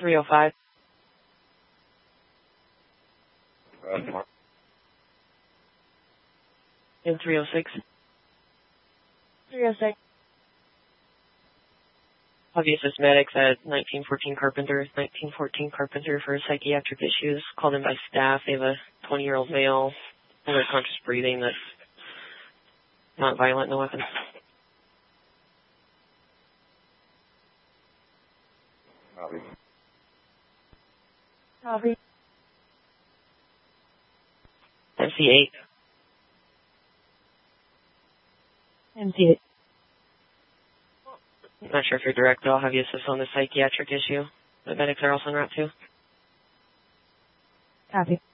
305. And 306. 306. I'll be assist medics at 1914 Carpenter. 1914 Carpenter for psychiatric issues. Called in by staff. They have a 20-year-old male under conscious breathing that's not violent, no weapons. Copy. MC8. MC8. I'm not sure if you're direct, but I'll have you assist on the psychiatric issue. The medics are also en route to. Copy.